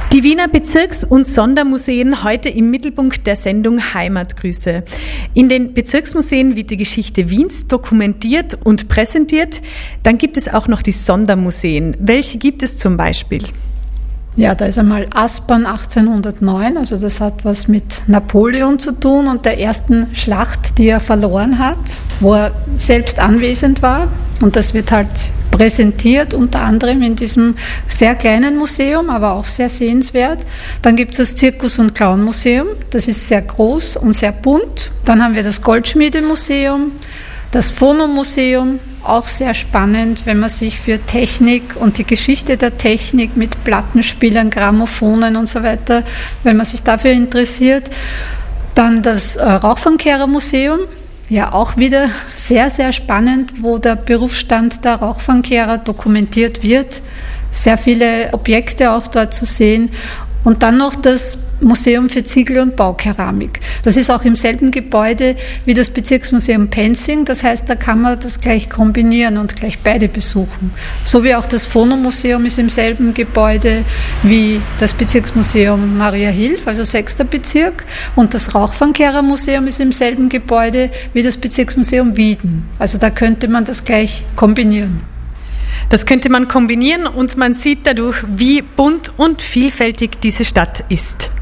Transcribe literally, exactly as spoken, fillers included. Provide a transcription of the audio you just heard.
Die Wiener Bezirks- und Sondermuseen heute im Mittelpunkt der Sendung Heimatgrüße. In den Bezirksmuseen wird die Geschichte Wiens dokumentiert und präsentiert. Dann gibt es auch noch die Sondermuseen. Welche gibt es zum Beispiel? Ja, da ist einmal Aspern achtzehnhundertneun, also das hat was mit Napoleon zu tun und der ersten Schlacht, die er verloren hat, wo er selbst anwesend war. Und das wird halt präsentiert, unter anderem in diesem sehr kleinen Museum, aber auch sehr sehenswert. Dann gibt es das Zirkus- und Clown-Museum, das ist sehr groß und sehr bunt. Dann haben wir das Goldschmiedemuseum, das Phonomuseum, auch sehr spannend, wenn man sich für Technik und die Geschichte der Technik mit Plattenspielern, Grammophonen und so weiter, wenn man sich dafür interessiert. Dann das äh, Rauchfangkehrer-Museum, ja auch wieder sehr, sehr spannend, wo der Berufsstand der Rauchfangkehrer dokumentiert wird. Sehr viele Objekte auch dort zu sehen. Und dann noch das Museum für Ziegel- und Baukeramik. Das ist auch im selben Gebäude wie das Bezirksmuseum Penzing. Das heißt, da kann man das gleich kombinieren und gleich beide besuchen. So wie auch das Phonomuseum ist im selben Gebäude wie das Bezirksmuseum Mariahilf, also sechster Bezirk. Und das Rauchfangkehrermuseum ist im selben Gebäude wie das Bezirksmuseum Wieden. Also da könnte man das gleich kombinieren. Das könnte man kombinieren und man sieht dadurch, wie bunt und vielfältig diese Stadt ist.